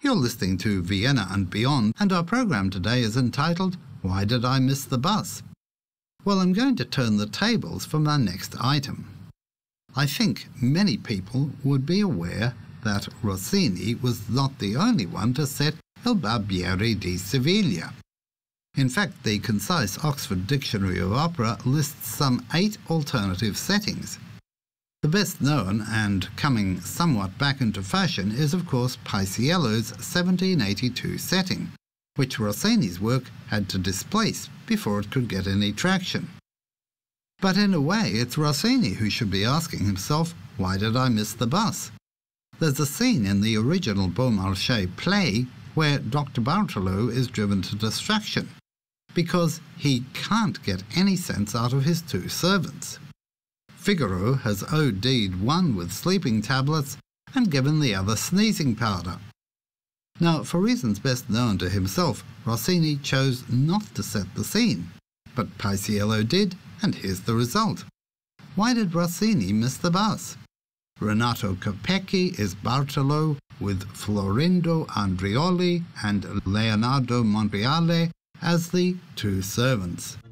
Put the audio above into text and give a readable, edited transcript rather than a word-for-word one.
You're listening to Vienna and Beyond, and our program today is entitled, Why Did I Miss the Bus? Well, I'm going to turn the tables for my next item. I think many people would be aware that Rossini was not the only one to set Il Barbiere di Sevilla. In fact, the concise Oxford Dictionary of Opera lists some 8 alternative settings. The best known, and coming somewhat back into fashion, is of course Paisiello's 1782 setting, which Rossini's work had to displace before it could get any traction. But in a way, it's Rossini who should be asking himself, why did I miss the bus? There's a scene in the original Beaumarchais play where Dr. Bartolo is driven to distraction because he can't get any sense out of his 2 servants. Figaro has OD'd one with sleeping tablets and given the other sneezing powder. Now, for reasons best known to himself, Rossini chose not to set the scene, but Paisiello did, and here's the result. Why did Rossini miss the bus? Renato Capecchi is Bartolo with Florindo Andreoli and Leonardo Monreale as the 2 servants.